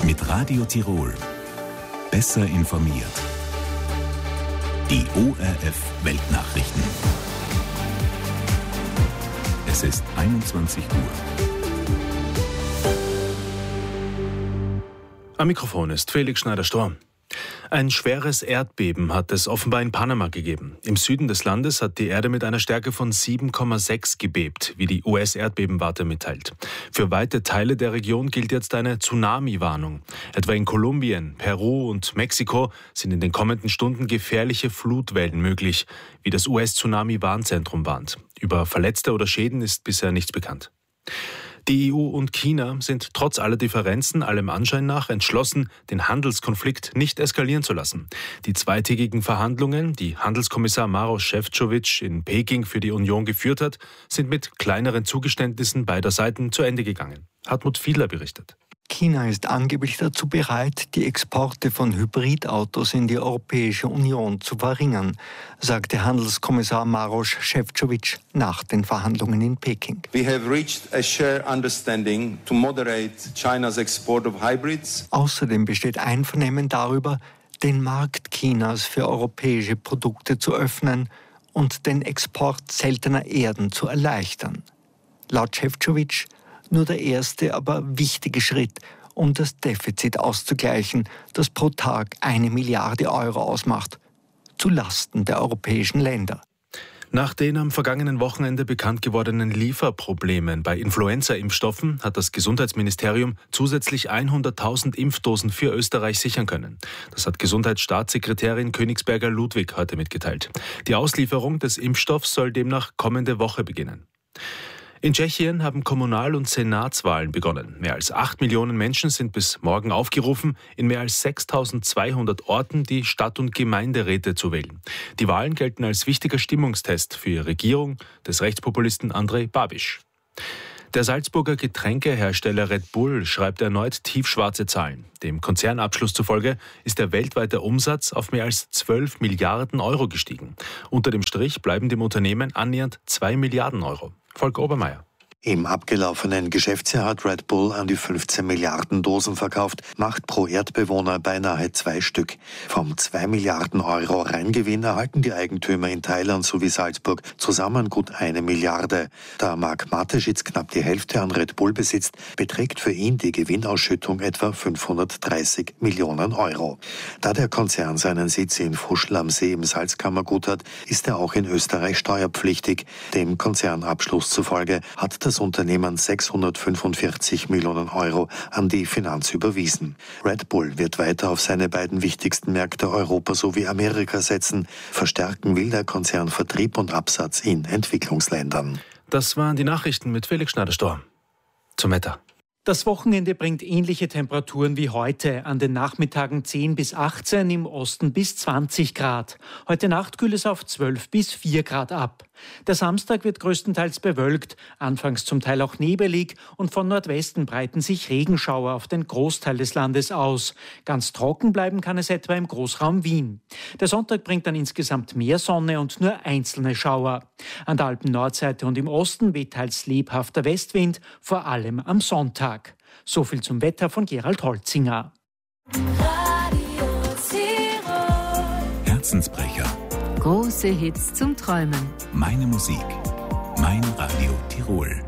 Mit Radio Tirol. Besser informiert. Die ORF Weltnachrichten. Es ist 21 Uhr. Am Mikrofon ist Felix Schneider-Storm. Ein schweres Erdbeben hat es offenbar in Panama gegeben. Im Süden des Landes hat die Erde mit einer Stärke von 7,6 gebebt, wie die US-Erdbebenwarte mitteilt. Für weite Teile der Region gilt jetzt eine Tsunami-Warnung. Etwa in Kolumbien, Peru und Mexiko sind in den kommenden Stunden gefährliche Flutwellen möglich, wie das US-Tsunami-Warnzentrum warnt. Über Verletzte oder Schäden ist bisher nichts bekannt. Die EU und China sind trotz aller Differenzen allem Anschein nach entschlossen, den Handelskonflikt nicht eskalieren zu lassen. Die zweitägigen Verhandlungen, die Handelskommissar Maroš Šefčovič in Peking für die Union geführt hat, sind mit kleineren Zugeständnissen beider Seiten zu Ende gegangen. Hartmut Fiedler berichtet. China ist angeblich dazu bereit, die Exporte von Hybridautos in die Europäische Union zu verringern, sagte Handelskommissar Maroš Šefčovič nach den Verhandlungen in Peking. We have reached a shared understanding to moderate China's export of hybrids. Außerdem besteht Einvernehmen darüber, den Markt Chinas für europäische Produkte zu öffnen und den Export seltener Erden zu erleichtern. Laut Šefčovič nur der erste, aber wichtige Schritt, um das Defizit auszugleichen, das pro Tag 1 Milliarde Euro ausmacht, zu Lasten der europäischen Länder. Nach den am vergangenen Wochenende bekannt gewordenen Lieferproblemen bei Influenza-Impfstoffen hat das Gesundheitsministerium zusätzlich 100.000 Impfdosen für Österreich sichern können. Das hat Gesundheitsstaatssekretärin Königsberger Ludwig heute mitgeteilt. Die Auslieferung des Impfstoffs soll demnach kommende Woche beginnen. In Tschechien haben Kommunal- und Senatswahlen begonnen. Mehr als 8 Millionen Menschen sind bis morgen aufgerufen, in mehr als 6.200 Orten die Stadt- und Gemeinderäte zu wählen. Die Wahlen gelten als wichtiger Stimmungstest für die Regierung des Rechtspopulisten Andrej Babiš. Der Salzburger Getränkehersteller Red Bull schreibt erneut tiefschwarze Zahlen. Dem Konzernabschluss zufolge ist der weltweite Umsatz auf mehr als 12 Milliarden Euro gestiegen. Unter dem Strich bleiben dem Unternehmen annähernd 2 Milliarden Euro. Volker Obermeier. Im abgelaufenen Geschäftsjahr hat Red Bull an die 15 Milliarden Dosen verkauft, macht pro Erdbewohner beinahe 2 Stück. Vom 2 Milliarden Euro Reingewinn erhalten die Eigentümer in Thailand sowie Salzburg zusammen gut 1 Milliarde. Da Marc Mateschitz knapp die Hälfte an Red Bull besitzt, beträgt für ihn die Gewinnausschüttung etwa 530 Millionen Euro. Da der Konzern seinen Sitz in Fuschl am See im Salzkammergut hat, ist er auch in Österreich steuerpflichtig. Dem Konzernabschluss zufolge hat das Unternehmen 645 Millionen Euro an die Finanz überwiesen. Red Bull wird weiter auf seine beiden wichtigsten Märkte Europa sowie Amerika setzen. Verstärken will der Konzern Vertrieb und Absatz in Entwicklungsländern. Das waren die Nachrichten mit Felix Schneider-Storm. Zum Wetter. Das Wochenende bringt ähnliche Temperaturen wie heute. An den Nachmittagen 10 bis 18, im Osten bis 20 Grad. Heute Nacht kühlt es auf 12 bis 4 Grad ab. Der Samstag wird größtenteils bewölkt, anfangs zum Teil auch nebelig und von Nordwesten breiten sich Regenschauer auf den Großteil des Landes aus. Ganz trocken bleiben kann es etwa im Großraum Wien. Der Sonntag bringt dann insgesamt mehr Sonne und nur einzelne Schauer. An der Alpen-Nordseite und im Osten weht teils lebhafter Westwind, vor allem am Sonntag. So viel zum Wetter von Gerald Holzinger. Herzensbrecher. Große Hits zum Träumen. Meine Musik. Mein Radio Tirol.